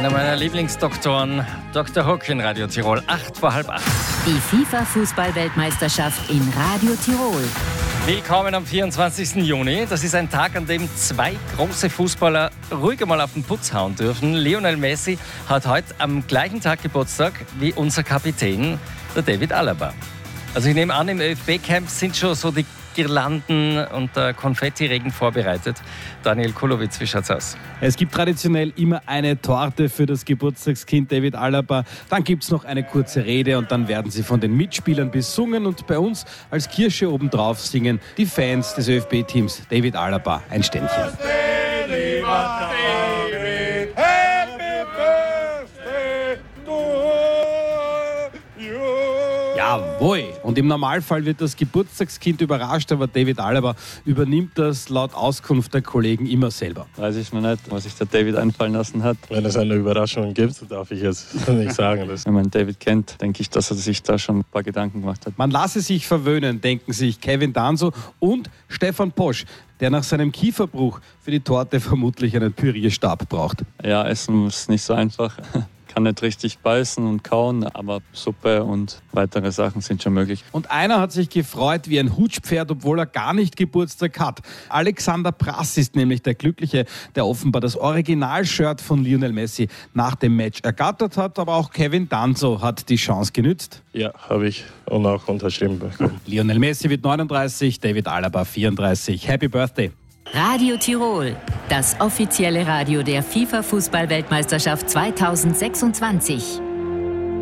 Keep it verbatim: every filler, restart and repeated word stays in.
Einer meiner Lieblingsdoktoren, Doktor Hock in Radio Tirol, acht vor halb acht. Die FIFA-Fußball-Weltmeisterschaft in Radio Tirol. Willkommen am vierundzwanzigsten Juni. Das ist ein Tag, an dem zwei große Fußballer ruhig einmal auf den Putz hauen dürfen. Lionel Messi hat heute am gleichen Tag Geburtstag wie unser Kapitän, der David Alaba. Also ich nehme an, im ÖFB-Camp sind schon so die Girlanden und der Konfettiregen vorbereitet. Daniel Kulowitz, wie schaut's aus? Es gibt traditionell immer eine Torte für das Geburtstagskind David Alaba. Dann gibt's noch eine kurze Rede und dann werden sie von den Mitspielern besungen. Und bei uns als Kirsche obendrauf singen die Fans des ÖFB-Teams David Alaba ein Ständchen. Jawohl! Und im Normalfall wird das Geburtstagskind überrascht, aber David Alaba übernimmt das laut Auskunft der Kollegen immer selber. Weiß ich noch nicht, was sich der David einfallen lassen hat. Wenn es eine Überraschung gibt, darf ich jetzt nicht sagen. Das. Wenn man David kennt, denke ich, dass er sich da schon ein paar Gedanken gemacht hat. Man lasse sich verwöhnen, denken sich Kevin Danso und Stefan Posch, der nach seinem Kieferbruch für die Torte vermutlich einen Pürierstab braucht. Ja, Essen ist nicht so einfach. Kann nicht richtig beißen und kauen, aber Suppe und weitere Sachen sind schon möglich. Und einer hat sich gefreut wie ein Hutschpferd, obwohl er gar nicht Geburtstag hat. Alexander Prass ist nämlich der Glückliche, der offenbar das Original-Shirt von Lionel Messi nach dem Match ergattert hat. Aber auch Kevin Danso hat die Chance genützt. Ja, habe ich und auch unterschrieben bekommen. Lionel Messi wird neununddreißig, David Alaba vierunddreißig. Happy Birthday! Radio Tirol, das offizielle Radio der FIFA-Fußball-Weltmeisterschaft zweitausendsechsundzwanzig.